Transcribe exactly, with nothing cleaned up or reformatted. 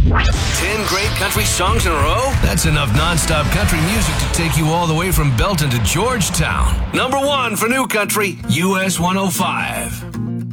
Ten great country songs in a row? That's enough non-stop country music to take you all the way from Belton to Georgetown. Number one for new country, U S one oh five.